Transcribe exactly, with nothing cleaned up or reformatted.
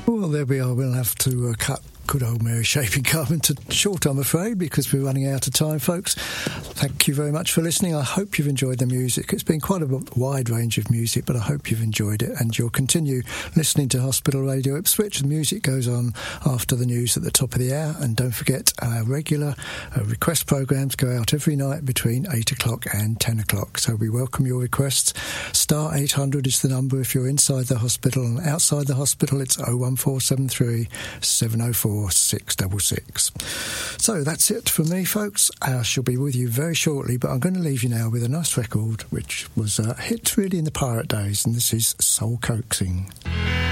Well, there we are. We'll have to uh, cut good old Mary Shaping Carpenter short, I'm afraid, because we're running out of time, folks. Thank you very much for listening. I hope you've enjoyed the music. It's been quite a wide range of music, but I hope you've enjoyed it, and you'll continue listening to Hospital Radio Ipswich. The music goes on after the news at the top of the hour, and don't forget our regular uh, request programmes go out every night between eight o'clock and ten o'clock, so we welcome your requests. Star eight hundred is the number if you're inside the hospital, and outside the hospital it's oh one four seven three, seven oh four, six six six. So that's it from me, folks. I shall be with you very shortly, but I'm going to leave you now with a nice record which was a hit really in the pirate days, and this is Soul Coaxing.